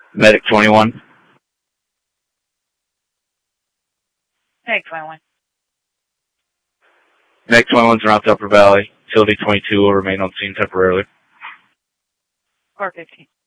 Medic 21. Medic 21. Medic 21's around the Upper Valley. Utility 22 will remain on scene temporarily. 415.